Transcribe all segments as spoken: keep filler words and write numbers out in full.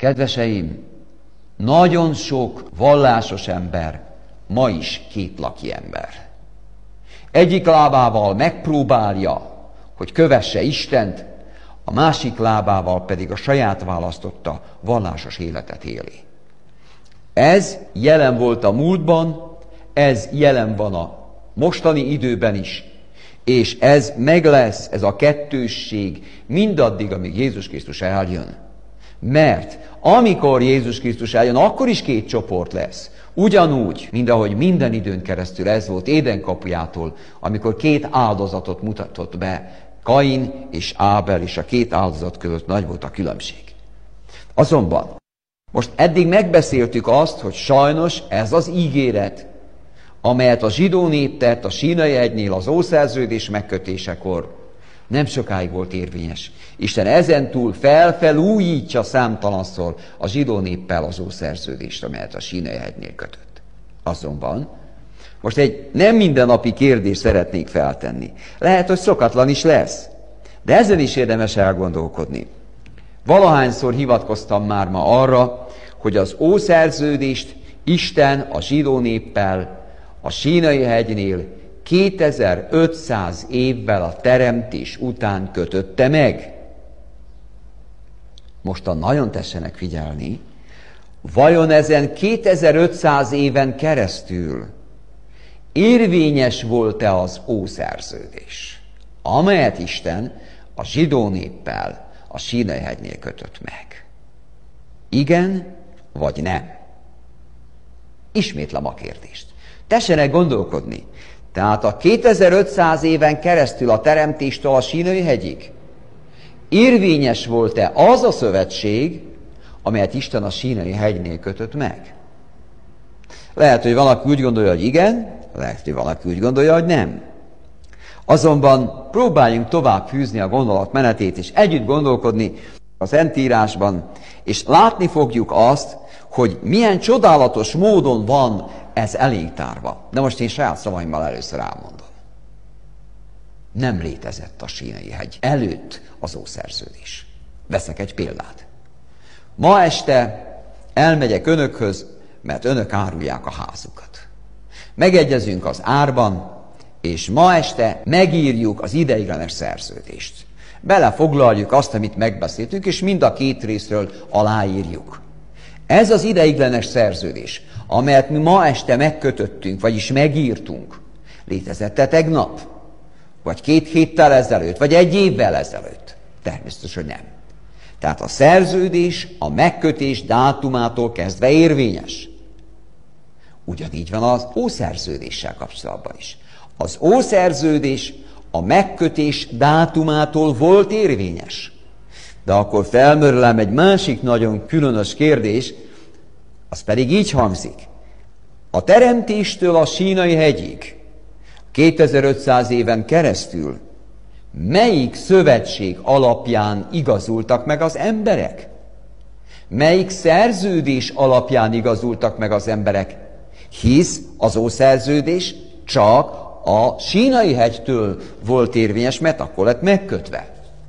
Kedveseim, nagyon sok vallásos ember ma is kétlaki ember. Egyik lábával megpróbálja, hogy kövesse Istent, a másik lábával pedig a saját választotta vallásos életet éli. Ez jelen volt a múltban, ez jelen van a mostani időben is, és ez meg lesz, ez a kettősség mindaddig, amíg Jézus Krisztus eljön. Mert amikor Jézus Krisztus eljön, akkor is két csoport lesz. Ugyanúgy, mint ahogy minden időn keresztül ez volt Éden kapujától, amikor két áldozatot mutatott be, Kain és Ábel, és a két áldozat között nagy volt a különbség. Azonban most eddig megbeszéltük azt, hogy sajnos ez az ígéret, amelyet a zsidó nép tett a Sínai hegynél az ószerződés megkötésekor, nem sokáig volt érvényes. Isten ezentúl felfelújítja számtalanszor a zsidó néppel az ószerződést, amelyet a Sínai hegynél kötött. Azonban most egy nem mindennapi kérdést szeretnék feltenni. Lehet, hogy szokatlan is lesz, de ezen is érdemes elgondolkodni. Valahányszor hivatkoztam már ma arra, hogy az ószerződést Isten a zsidó néppel a Sínai hegynél kétezer-ötszáz évvel a teremtés után kötötte meg. Mostan nagyon tessenek figyelni, vajon ezen kétezer-ötszáz éven keresztül érvényes volt-e az ószerződés, amelyet Isten a zsidó néppel a Sínai hegynél kötött meg? Igen, vagy nem? Ismétlem a kérdést. Tessenek gondolkodni. Tehát a kétezer-ötszáz éven keresztül a teremtéstől a Sínai hegyig érvényes volt-e az a szövetség, amelyet Isten a Sínai hegynél kötött meg? Lehet, hogy valaki úgy gondolja, hogy igen, lehet, hogy valaki úgy gondolja, hogy nem. Azonban próbáljunk tovább fűzni a gondolat menetét, és együtt gondolkodni a Szentírásban, és látni fogjuk azt, hogy milyen csodálatos módon van ez elétárva. De most én saját szavaimmal először elmondom. Nem létezett a Sínai hegy előtt az ószerződés. Veszek egy példát. Ma este elmegyek önökhöz, mert önök árulják a házukat. Megegyezünk az árban, és ma este megírjuk az ideiglenes szerződést. Belefoglaljuk azt, amit megbeszéltünk, és mind a két részről aláírjuk. Ez az ideiglenes szerződés, amelyet mi ma este megkötöttünk, vagyis megírtunk, létezett-e tegnap? Vagy két héttel ezelőtt? Vagy egy évvel ezelőtt? Természetesen nem. Tehát a szerződés a megkötés dátumától kezdve érvényes. Ugyanígy van az ószerződéssel kapcsolatban is. Az ószerződés a megkötés dátumától volt érvényes. De akkor felmerülem egy másik nagyon különös kérdés, az pedig így hangzik. A teremtéstől a Sínai hegyig, kétezer-ötszáz éven keresztül melyik szövetség alapján igazultak meg az emberek? Melyik szerződés alapján igazultak meg az emberek? Hisz az ószerződés csak a Sínai hegytől volt érvényes, mert akkor lett megkötve.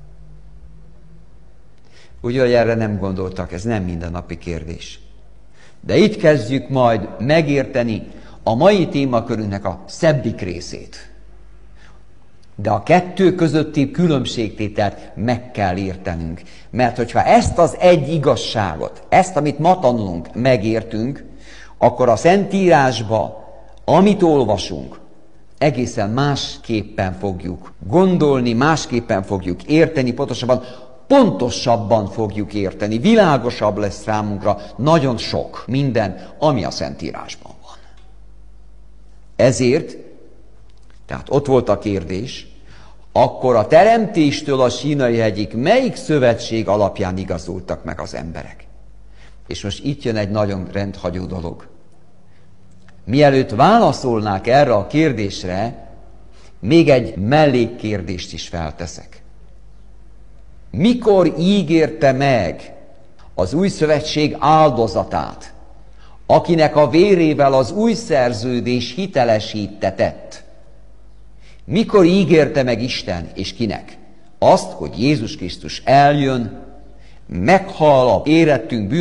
Ugye, hogy erre nem gondoltak, ez nem mindennapi kérdés. De itt kezdjük majd megérteni a mai témakörünknek a szebbik részét. De a kettő közötti különbségtételt meg kell értenünk. Mert hogyha ezt az egy igazságot, ezt, amit ma tanulunk, megértünk, akkor a Szentírásba, amit olvasunk, egészen másképpen fogjuk gondolni, másképpen fogjuk érteni, pontosabban pontosabban fogjuk érteni, világosabb lesz számunkra nagyon sok minden, ami a Szentírásban van. Ezért, tehát ott volt a kérdés, akkor a teremtéstől a Sínai hegyig melyik szövetség alapján igazultak meg az emberek? És most itt jön egy nagyon rendhagyó dolog. Mielőtt válaszolnák erre a kérdésre, még egy mellékkérdést is felteszek. Mikor ígérte meg az új szövetség áldozatát, akinek a vérével az új szerződés hitelesítetett? Mikor ígérte meg Isten, és kinek? Azt, hogy Jézus Krisztus eljön, meghal a érettünk